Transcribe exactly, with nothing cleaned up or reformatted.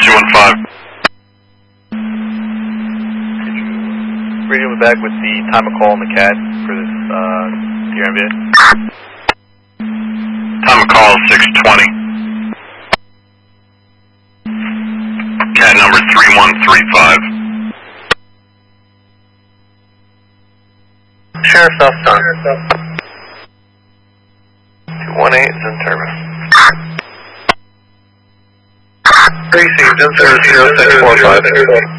two one five. Radio back with the time of call on the C A D for this uh, P R M V A. Time of call six twenty. C A D number three one three five. Sheriff's Office on. two one eight is in service. Precinct, in service zero six four five.